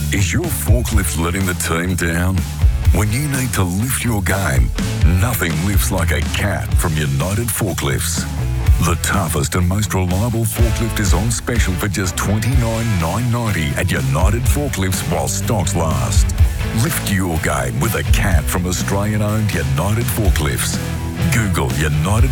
Is your forklift letting the team down? When you need to lift your game, nothing lifts like a cat from United Forklifts. The toughest and most reliable forklift is on special for just $29,990 at United Forklifts while stocks last. Lift your game with a cat from Australian-owned United Forklifts. Google United